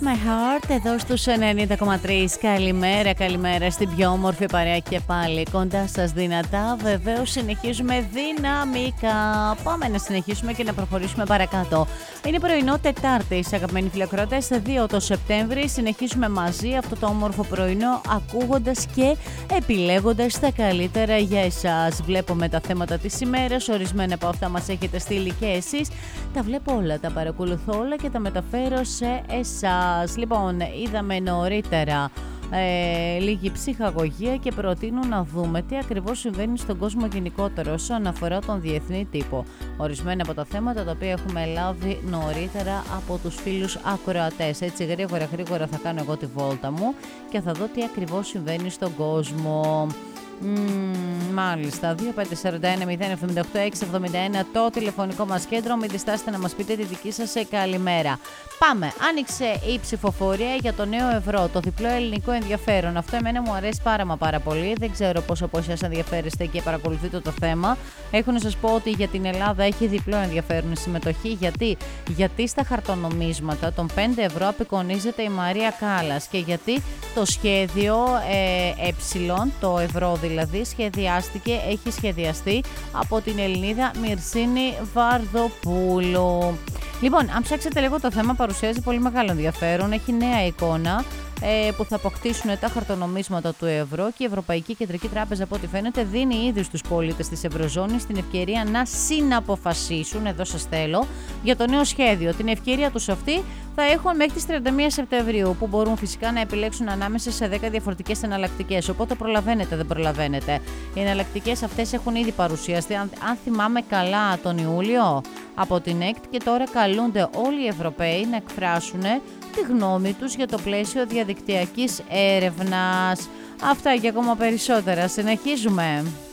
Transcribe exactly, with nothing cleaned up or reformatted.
My Heart εδώ στους ενενήντα κόμμα τρία. Καλημέρα, καλημέρα στην πιο όμορφη παρέα και πάλι κοντά σας δυνατά. Βεβαίως συνεχίζουμε δυναμικά. Πάμε να συνεχίσουμε και να προχωρήσουμε παρακάτω. Είναι πρωινό Τετάρτης, αγαπημένοι φιλοκρότες, δύο το Σεπτέμβρη. Συνεχίζουμε μαζί αυτό το όμορφο πρωινό, ακούγοντας και επιλέγοντας τα καλύτερα για εσάς. Βλέπουμε τα θέματα της ημέρας, ορισμένα από αυτά μας έχετε στείλει και εσείς. Τα βλέπω όλα, τα παρακολουθώ όλα και τα μεταφέρω σε εσάς. Λοιπόν, είδαμε νωρίτερα ε, λίγη ψυχαγωγία και προτείνω να δούμε τι ακριβώς συμβαίνει στον κόσμο γενικότερο όσον αφορά τον διεθνή τύπο. Ορισμένα από τα θέματα τα οποία έχουμε λάβει νωρίτερα από τους φίλους ακροατές. Έτσι γρήγορα γρήγορα θα κάνω εγώ τη βόλτα μου και θα δω τι ακριβώς συμβαίνει στον κόσμο. Mm, μάλιστα, δύο πέντε τέσσερα ένα μηδέν επτά οκτώ έξι επτά ένα το τηλεφωνικό μας κέντρο. Μην διστάσετε να μας πείτε τη δική σας καλημέρα. Πάμε, άνοιξε η ψηφοφορία για το νέο ευρώ, το διπλό ελληνικό ενδιαφέρον. Αυτό εμένα μου αρέσει πάρα μα πάρα πολύ. Δεν ξέρω πόσο από εσάς ενδιαφέρεστε και παρακολουθείτε το θέμα. Έχω να σας πω ότι για την Ελλάδα έχει διπλό ενδιαφέρον η συμμετοχή. Γιατί, γιατί στα χαρτονομίσματα των πέντε ευρώ απεικονίζεται η Μαρία Κάλλας και γιατί το σχέδιο ε, ε, το ευρώ δηλαδή σχεδιάστηκε, έχει σχεδιαστεί από την Ελληνίδα Μυρσίνη Βαρδοπούλου. Λοιπόν, αν ψάξετε λίγο το θέμα, παρουσιάζει πολύ μεγάλο ενδιαφέρον, έχει νέα εικόνα ε, που θα αποκτήσουν τα χαρτονομίσματα του ευρώ και η Ευρωπαϊκή Κεντρική Τράπεζα, από ό,τι φαίνεται, δίνει ήδη στους πολίτες της Ευρωζώνης την ευκαιρία να συναποφασίσουν, εδώ σας θέλω, για το νέο σχέδιο. Την ευκαιρία τους αυτή θα έχουν μέχρι τις τριάντα μία Σεπτεμβρίου, που μπορούν φυσικά να επιλέξουν ανάμεσα σε δέκα διαφορετικές εναλλακτικές. Οπότε προλαβαίνετε, δεν προλαβαίνετε. Οι εναλλακτικές αυτές έχουν ήδη παρουσιαστεί, αν, αν θυμάμαι καλά, τον Ιούλιο από την ΕΚΤ και τώρα καλούνται όλοι οι Ευρωπαίοι να εκφράσουν τη γνώμη τους για το πλαίσιο διαδικτυακής έρευνας. Αυτά και ακόμα περισσότερα. Συνεχίζουμε.